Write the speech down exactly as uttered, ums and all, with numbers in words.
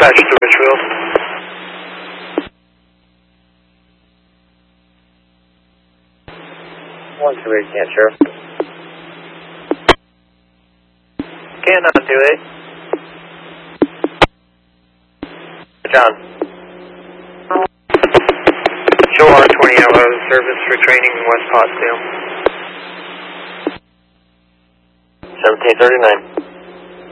Dispatch to Richfield. one two eight, can't Sheriff. Can on two eight. John. Show R twenty hour service for training in West Pottsdale. seventeen thirty-nine.